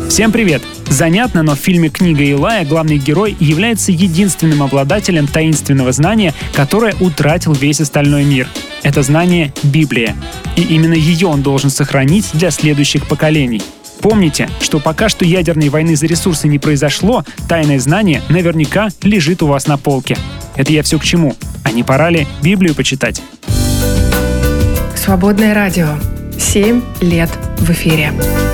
Всем привет! Занятно, но в фильме «Книга Илая» главный герой является единственным обладателем таинственного знания, которое утратил весь остальной мир. Это знание — Библия. И именно ее он должен сохранить для следующих поколений. Помните, что пока что ядерной войны за ресурсы не произошло, тайное знание наверняка лежит у вас на полке. Это я все к чему? А не пора ли Библию почитать? Свободное радио. 7 лет в эфире.